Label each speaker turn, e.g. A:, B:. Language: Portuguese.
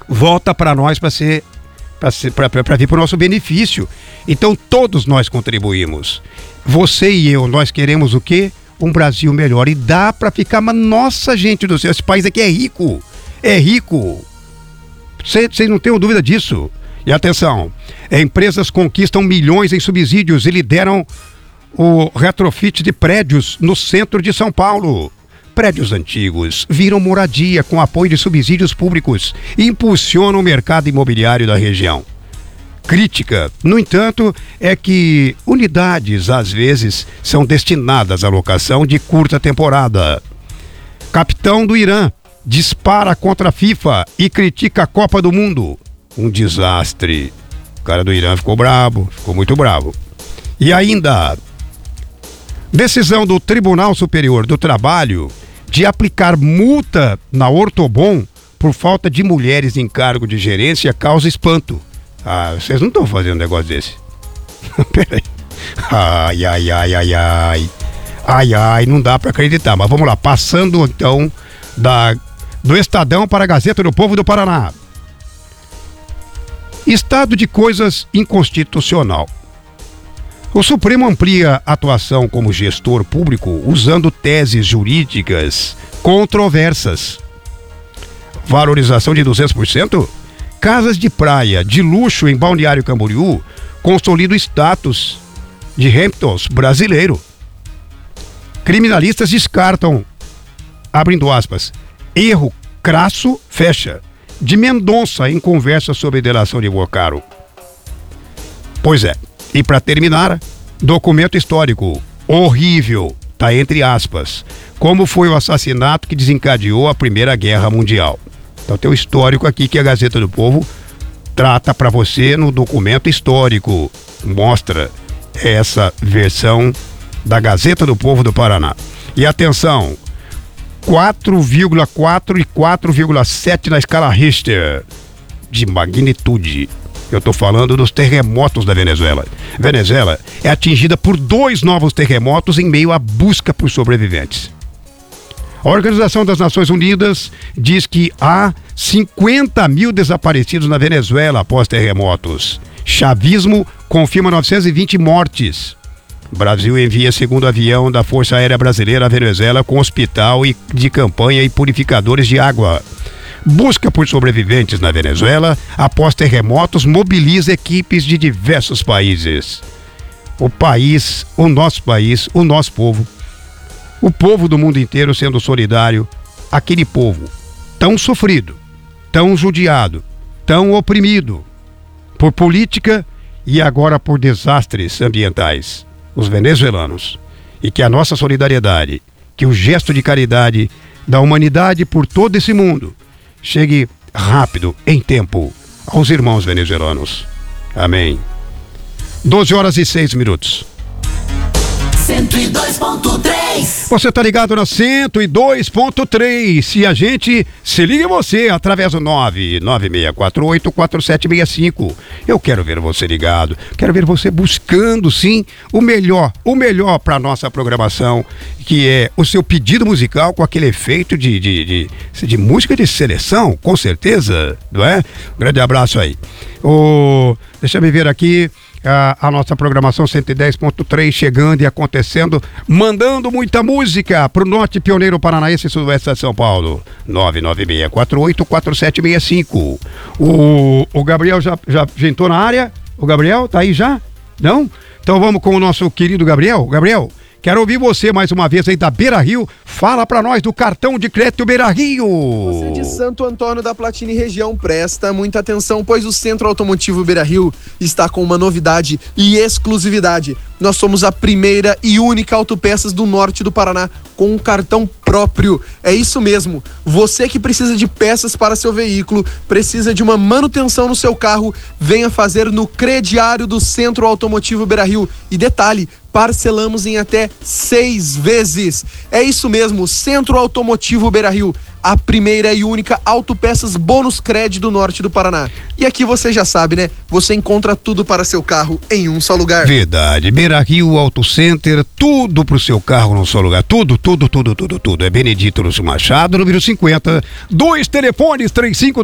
A: volta para nós para vir para o nosso benefício. Então todos nós contribuímos. Você e eu, nós queremos o quê? Um Brasil melhor. E dá para ficar, mas nossa, gente do céu, esse país aqui é rico. É rico. Vocês não tenham dúvida disso. E atenção, empresas conquistam milhões em subsídios e lideram o retrofit de prédios no centro de São Paulo. Prédios antigos viram moradia com apoio de subsídios públicos e impulsionam o mercado imobiliário da região. Crítica, no entanto, é que unidades, às vezes, são destinadas à locação de curta temporada. Capitão do Irã dispara contra a FIFA e critica a Copa do Mundo. Um desastre. O cara do Irã ficou bravo, ficou muito bravo. E ainda, decisão do Tribunal Superior do Trabalho de aplicar multa na Ortobon por falta de mulheres em cargo de gerência causa espanto. Ah, vocês não estão fazendo um negócio desse. Peraí. Ai, não dá para acreditar. Mas vamos lá, passando então do Estadão para a Gazeta do Povo do Paraná. Estado de coisas inconstitucional. O Supremo amplia a atuação como gestor público usando teses jurídicas controversas. Valorização de 200%? Casas de praia de luxo em Balneário Camboriú consolidam o status de Hamptons brasileiro. Criminalistas descartam, abrindo aspas, erro crasso, fecha, de Mendonça em conversa sobre delação de Boccaro. Pois é, e para terminar, documento histórico horrível, tá entre aspas, como foi o assassinato que desencadeou a Primeira Guerra Mundial. Então tem o histórico aqui que a Gazeta do Povo trata para você no documento histórico. Mostra essa versão da Gazeta do Povo do Paraná. E atenção, 4,4 e 4,7 na escala Richter de magnitude. Eu estou falando dos terremotos da Venezuela. Venezuela é atingida por 2 novos terremotos em meio à busca por sobreviventes. A Organização das Nações Unidas diz que há 50 mil desaparecidos na Venezuela após terremotos. Chavismo confirma 920 mortes. Brasil envia segundo avião da Força Aérea Brasileira à Venezuela com hospital de campanha e purificadores de água. Busca por sobreviventes na Venezuela após terremotos mobiliza equipes de diversos países. O país, o nosso povo, o povo do mundo inteiro sendo solidário, aquele povo tão sofrido, tão judiado, tão oprimido por política e agora por desastres ambientais, os venezuelanos. E que a nossa solidariedade, que o gesto de caridade da humanidade por todo esse mundo chegue rápido, em tempo, aos irmãos venezuelanos. Amém. 12h06.
B: 102.3.
A: Você tá ligado na 102.3 e a gente se liga em você através do 996484765. Eu quero ver você ligado, quero ver você buscando sim o melhor para nossa programação, que é o seu pedido musical com aquele efeito de música de seleção, com certeza, não é? Um grande abraço aí. Deixa eu ver aqui. A nossa programação 110.3 chegando e acontecendo, mandando muita música pro Norte Pioneiro Paranaense e Sudoeste de São Paulo. 996484765. O Gabriel já entrou na área? O Gabriel tá aí já? Não? Então vamos com o nosso querido Gabriel. Gabriel, quero ouvir você mais uma vez aí da Beira Rio. Fala pra nós do cartão de crédito Beira Rio.
C: Você de Santo Antônio da Platina e região, presta muita atenção, pois o Centro Automotivo Beira Rio está com uma novidade e exclusividade. Nós somos a primeira e única autopeças do norte do Paraná com um cartão próprio. É isso mesmo. Você que precisa de peças para seu veículo, precisa de uma manutenção no seu carro, venha fazer no crediário do Centro Automotivo Beira Rio. E detalhe, parcelamos em até 6 vezes. É isso mesmo, Centro Automotivo Beira Rio, a primeira e única autopeças bônus crédito do norte do Paraná. E aqui você já sabe, né? Você encontra tudo para seu carro em um só lugar.
A: Verdade, Beira Rio Auto Center, tudo pro seu carro num só lugar. Tudo. É Benedito Lúcio Machado, número 50. 2 telefones, 35